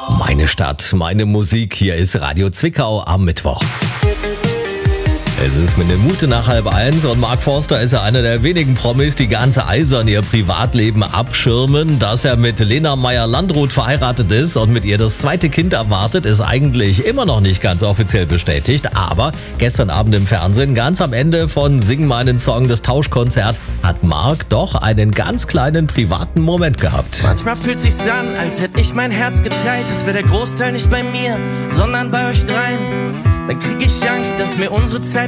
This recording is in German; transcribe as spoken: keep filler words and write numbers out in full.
Meine Stadt, meine Musik, hier ist Radio Zwickau am Mittwoch. Es ist mit einer Minute nach halb eins und Mark Forster ist ja einer der wenigen Promis, die ganz eisern ihr Privatleben abschirmen. Dass er mit Lena Meyer-Landrut verheiratet ist und mit ihr das zweite Kind erwartet, ist eigentlich immer noch nicht ganz offiziell bestätigt. Aber gestern Abend im Fernsehen, ganz am Ende von Sing meinen Song, das Tauschkonzert, hat Mark doch einen ganz kleinen privaten Moment gehabt. Manchmal fühlt sich's an, als hätte ich mein Herz geteilt. Es wäre der Großteil nicht bei mir, sondern bei euch dreien. Dann krieg ich Angst, dass mir unsere Zeit